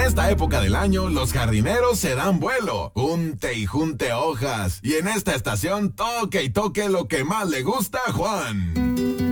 esta época del año, los jardineros se dan vuelo. Junte y junte hojas. Y en esta estación, toque y toque lo que más le gusta a Juan.